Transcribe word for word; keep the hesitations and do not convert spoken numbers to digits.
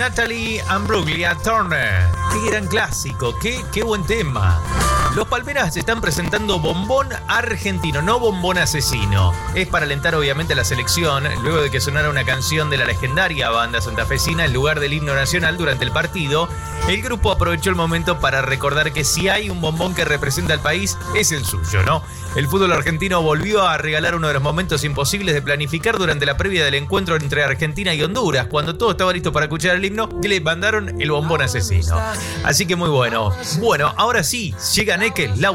Natalie Imbruglia Turner. Qué gran clásico, qué, qué buen tema. Los Palmeras están presentando Bombón Argentino, no Bombón Asesino. Es para alentar obviamente a la selección, luego de que sonara una canción de la legendaria banda santafesina en lugar del himno nacional durante el partido. El grupo aprovechó el momento para recordar que si hay un bombón que representa al país, es el suyo, ¿no? El fútbol argentino volvió a regalar uno de los momentos imposibles de planificar durante la previa del encuentro entre Argentina y Honduras, cuando todo estaba listo para escuchar el himno, y le mandaron el bombón asesino. Así que muy bueno. Bueno, ahora sí, llega Neque, Laura